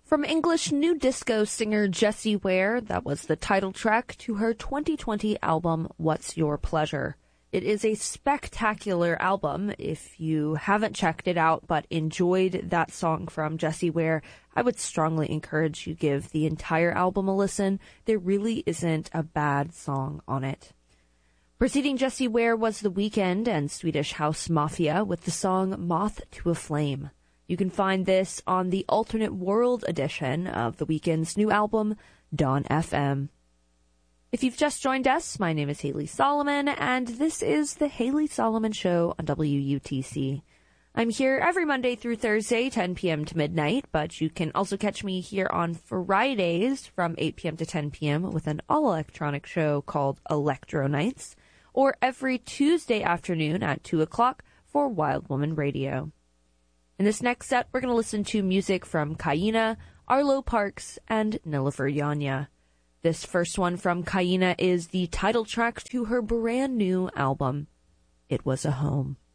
From English new disco singer Jessie Ware, that was the title track to her 2020 album, What's Your Pleasure? It is a spectacular album. If you haven't checked it out but enjoyed that song from Jessie Ware, I would strongly encourage you give the entire album a listen. There really isn't a bad song on it. Preceding Jessie Ware was The Weeknd and Swedish House Mafia with the song Moth to a Flame. You can find this on the Alternate World edition of The Weeknd's new album, Dawn FM. If you've just joined us, my name is Haley Solomon, and this is The Haley Solomon Show on WUTC. I'm here every Monday through Thursday, 10 p.m. to midnight, but you can also catch me here on Fridays from 8 p.m. to 10 p.m. with an all-electronic show called Electro Nights, or every Tuesday afternoon at 2 o'clock for Wild Woman Radio. In this next set, we're going to listen to music from Kaina, Arlo Parks, and Nilüfer Yanya. This first one from Kaina is the title track to her brand new album, It Was a Home.